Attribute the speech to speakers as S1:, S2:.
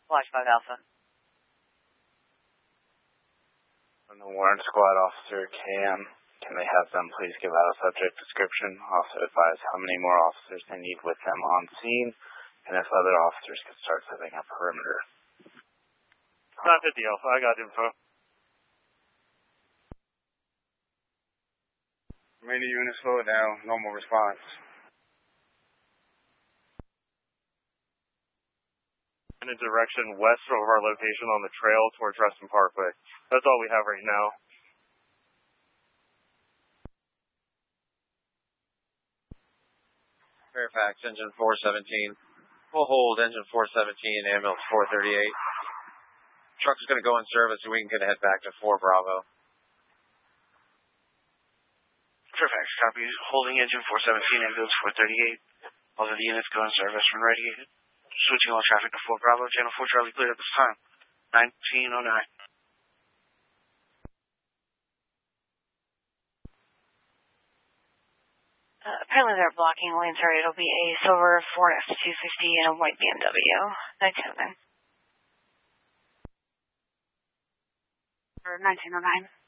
S1: Watch 5 Alpha.
S2: And the warrant squad officer, Cam, can they have them please give out a subject description? Also advise how many more officers they need with them on scene, and if other officers could start setting up perimeter.
S3: Not the deal. I got info.
S2: Remaining units slow it down. Normal response.
S3: In a direction west of our location on the trail towards Ruston Parkway. That's all we have right now.
S4: Fairfax, engine 417. We'll hold engine 417, ambulance 438. Truck is going to go in service so we can get a head back to 4 Bravo.
S5: Fairfax, copy. Holding engine 417, ambulance 438. All of the units go in service when ready. Switching all traffic to 4 Bravo, channel 4 Charlie cleared at this time. 1909.
S1: Apparently they're blocking lanes. Sorry, it'll be a silver Ford F-250 and a white BMW. 1909. Or 1909.